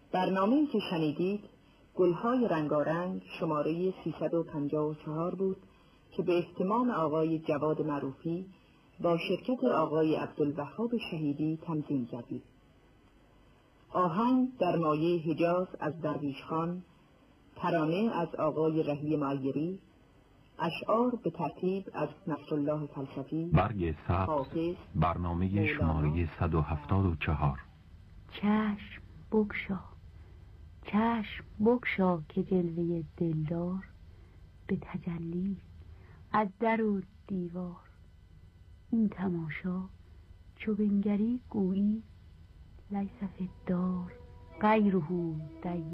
برنامه‌ای که شنیدید گلهای رنگارنگ شماره 354 بود که به اهتمام آقای جواد معروفی با شرکت آقای عبدالوهاب شهیدی تنظیم کردید. آهنگ در مایه حجاز از درویش خان، ترانه از آقای رهی معیری، اشعار به ترتیب از نصرالله فلسفی. برگ سبز، برنامه شماره 174. چشم بگشا، چشم بگشا که جلوه دلدار به تجلی از در و دیوار. این تماشا چو بنگری گویی لیس فی الدار غیره